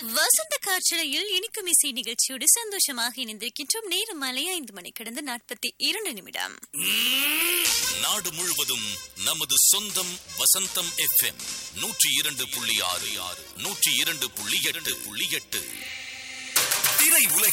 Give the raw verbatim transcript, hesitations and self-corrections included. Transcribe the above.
வசந்த காற்றலையில் இனிக்கும் இசை நிகழ்ச்சியோடு சந்தோஷமாக இணைந்திருக்கின்றோம். நேரம் மாலை ஐந்து மணி கடந்து நாற்பத்தி இரண்டு நிமிடம். நாடு முழுவதும் நமது சொந்தம் வசந்தம் எஃப்எம் நூற்றி இரண்டு புள்ளி ஆறு ஆறு நூற்றி இரண்டு புள்ளி எட்டு புள்ளி எட்டு திரை உலகில்